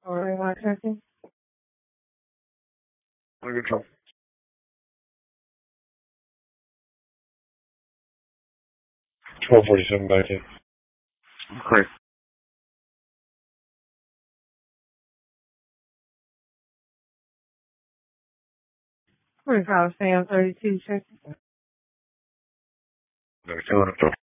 All right, 1 second. Look at you. 12:47 back in. Okay. 45, stay on 32 seconds. They're killing it.